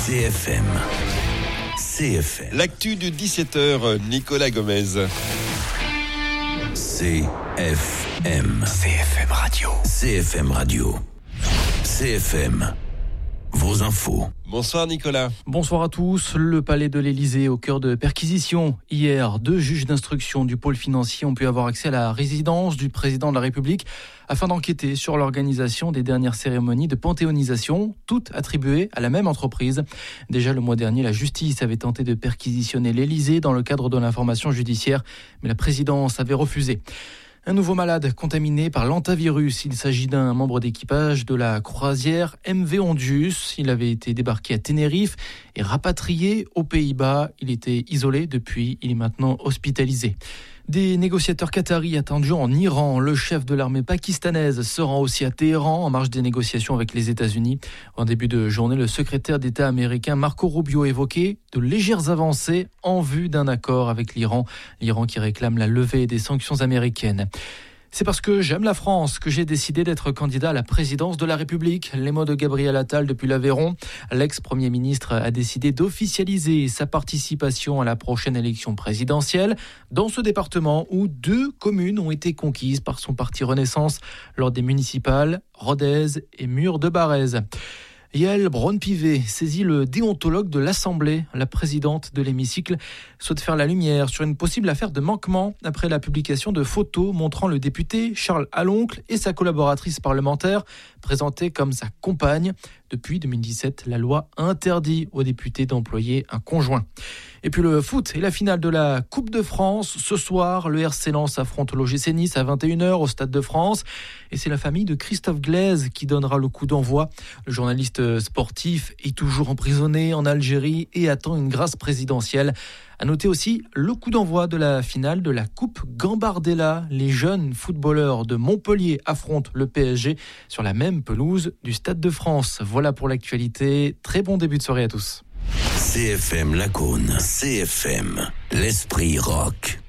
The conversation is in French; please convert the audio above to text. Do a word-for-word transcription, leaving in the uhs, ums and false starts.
C F M. C F M. L'actu du dix-sept heures, Nicolas Gomez. C F M. C F M Radio. C F M Radio. C F M. Vos infos. Bonsoir Nicolas. Bonsoir à tous. Le palais de l'Élysée au cœur de perquisitions. Hier, deux juges d'instruction du pôle financier ont pu avoir accès à la résidence du président de la République afin d'enquêter sur l'organisation des dernières cérémonies de panthéonisation, toutes attribuées à la même entreprise. Déjà le mois dernier, la justice avait tenté de perquisitionner l'Élysée dans le cadre de l'information judiciaire, mais la présidence avait refusé. Un nouveau malade contaminé par l'hantavirus. Il s'agit d'un membre d'équipage de la croisière M V Ondius. Il avait été débarqué à Tenerife et rapatrié aux Pays-Bas. Il était isolé depuis. Il est maintenant hospitalisé. Des négociateurs qataris attendus en Iran. Le chef de l'armée pakistanaise se rend aussi à Téhéran en marge des négociations avec les États-Unis. En début de journée, le secrétaire d'État américain Marco Rubio évoquait de légères avancées en vue d'un accord avec l'Iran. L'Iran qui réclame la levée des sanctions américaines. C'est parce que j'aime la France que j'ai décidé d'être candidat à la présidence de la République. Les mots de Gabriel Attal depuis l'Aveyron. L'ex-premier ministre a décidé d'officialiser sa participation à la prochaine élection présidentielle dans ce département où deux communes ont été conquises par son parti Renaissance lors des municipales, Rodez et Mur de Barrez. Yael Braun-Pivet saisit le déontologue de l'Assemblée. La présidente de l'hémicycle souhaite faire la lumière sur une possible affaire de manquement après la publication de photos montrant le député Charles Aloncle et sa collaboratrice parlementaire présentée comme sa compagne. Depuis deux mille dix-sept, la loi interdit aux députés d'employer un conjoint. Et puis le foot et la finale de la Coupe de France. Ce soir, le R C Lens affronte l'O G C Nice à vingt et une heures au Stade de France. Et c'est la famille de Christophe Glaise qui donnera le coup d'envoi. Le journaliste sportif est toujours emprisonné en Algérie et attend une grâce présidentielle. À noter aussi le coup d'envoi de la finale de la Coupe Gambardella. Les jeunes footballeurs de Montpellier affrontent le P S G sur la même pelouse du Stade de France. Voilà pour l'actualité. Très bon début de soirée à tous. C F M Lacaune. C F M. L'esprit rock.